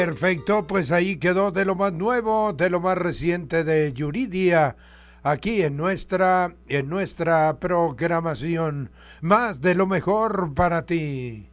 Perfecto, pues ahí quedó de lo más nuevo, de lo más reciente de Yuridia, aquí en nuestra programación. Más de lo mejor para ti.